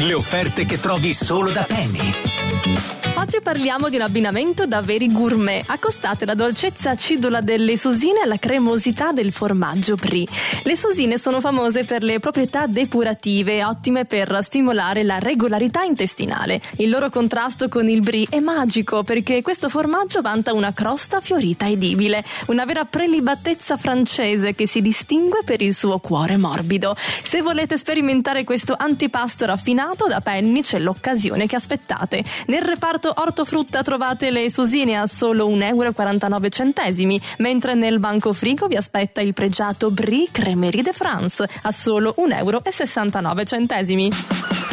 Le offerte che trovi solo da Penny. Oggi parliamo di un abbinamento da veri gourmet. Accostate la dolcezza acidola delle susine alla cremosità del formaggio brie. Le susine sono famose per le proprietà depurative, ottime per stimolare la regolarità intestinale. Il loro contrasto con il brie è magico perché questo formaggio vanta una crosta fiorita edibile, una vera prelibatezza francese che si distingue per il suo cuore morbido. Se volete sperimentare questo antipasto raffinato, da Penny c'è l'occasione che aspettate. Nel reparto ortofrutta trovate le susine a solo 1,49 €, mentre nel banco frigo vi aspetta il pregiato Brie Crèmerie de France a solo 1,69 €.